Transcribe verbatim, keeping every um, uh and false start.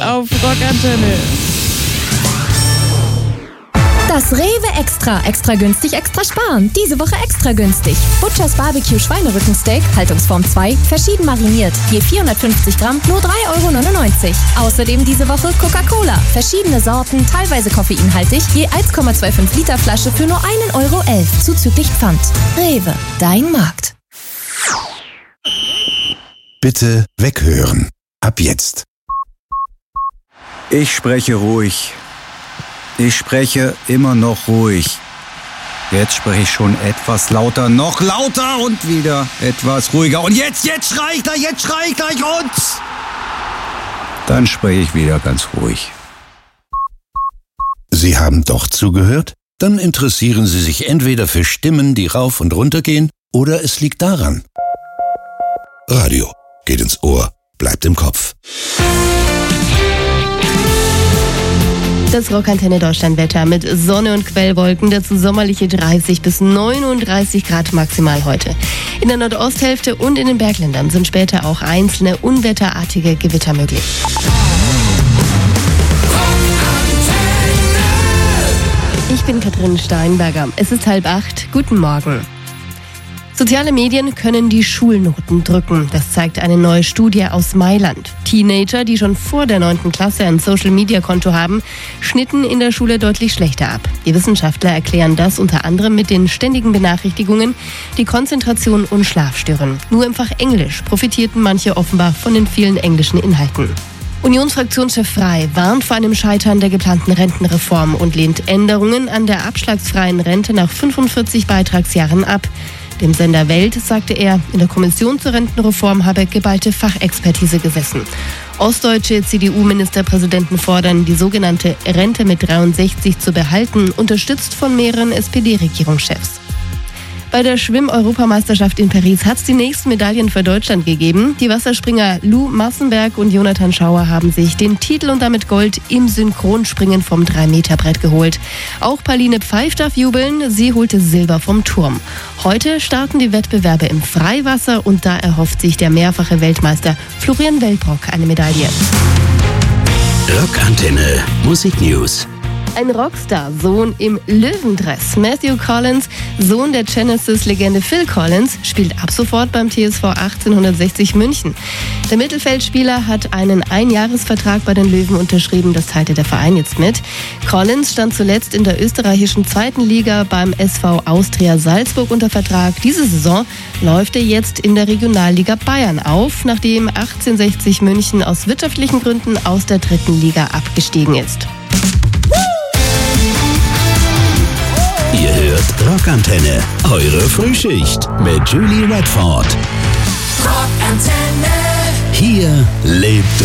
auf Rockantenne. Das Rewe Extra. Extra günstig, extra sparen. Diese Woche extra günstig. Butchers Barbecue Schweinerückensteak, Haltungsform zwei, verschieden mariniert. Je vierhundertfünfzig Gramm, nur drei Euro neunundneunzig. Außerdem diese Woche Coca-Cola. Verschiedene Sorten, teilweise koffeinhaltig. Je eins Komma fünfundzwanzig Liter Flasche für nur ein Euro elf. Zuzüglich Pfand. Rewe, dein Markt. Bitte weghören. Ab jetzt. Ich spreche ruhig. Ich spreche immer noch ruhig. Jetzt spreche ich schon etwas lauter, noch lauter und wieder etwas ruhiger. Und jetzt, jetzt schrei ich gleich, jetzt schrei ich gleich und... Dann spreche ich wieder ganz ruhig. Sie haben doch zugehört? Dann interessieren Sie sich entweder für Stimmen, die rauf und runter gehen, oder es liegt daran. Radio geht ins Ohr, bleibt im Kopf. Das Rockantenne Deutschland-Wetter mit Sonne und Quellwolken, dazu sommerliche dreißig bis neununddreißig Grad maximal heute. In der Nordosthälfte und in den Bergländern sind später auch einzelne unwetterartige Gewitter möglich. Ich bin Katrin Steinberger. Es ist halb acht. Guten Morgen. Soziale Medien können die Schulnoten drücken. Das zeigt eine neue Studie aus Mailand. Teenager, die schon vor der neunten Klasse ein Social-Media-Konto haben, schnitten in der Schule deutlich schlechter ab. Die Wissenschaftler erklären das unter anderem mit den ständigen Benachrichtigungen, die Konzentration und Schlaf stören. Nur im Fach Englisch profitierten manche offenbar von den vielen englischen Inhalten. Unionsfraktionschef Frey warnt vor einem Scheitern der geplanten Rentenreform und lehnt Änderungen an der abschlagsfreien Rente nach fünfundvierzig Beitragsjahren ab. Dem Sender Welt sagte er, in der Kommission zur Rentenreform habe geballte Fachexpertise gesessen. Ostdeutsche C D U-Ministerpräsidenten fordern, die sogenannte Rente mit dreiundsechzig zu behalten, unterstützt von mehreren S P D-Regierungschefs. Bei der Schwimm-Europameisterschaft in Paris hat es die nächsten Medaillen für Deutschland gegeben. Die Wasserspringer Lou Massenberg und Jonathan Schauer haben sich den Titel und damit Gold im Synchronspringen vom drei Meter Brett geholt. Auch Pauline Pfeif darf jubeln, sie holte Silber vom Turm. Heute starten die Wettbewerbe im Freiwasser und da erhofft sich der mehrfache Weltmeister Florian Wellbrock eine Medaille. Rockantenne Musik News. Ein Rockstar-Sohn im Löwendress. Matthew Collins, Sohn der Genesis-Legende Phil Collins, spielt ab sofort beim T S V achtzehnhundertsechzig München. Der Mittelfeldspieler hat einen Einjahresvertrag bei den Löwen unterschrieben, das teilte der Verein jetzt mit. Collins stand zuletzt in der österreichischen zweiten Liga beim S V Austria Salzburg unter Vertrag. Diese Saison läuft er jetzt in der Regionalliga Bayern auf, nachdem achtzehnhundertsechzig München aus wirtschaftlichen Gründen aus der dritten Liga abgestiegen ist. Ihr hört Rockantenne, eure Frühschicht mit Julie Redford. Rockantenne. Hier lebt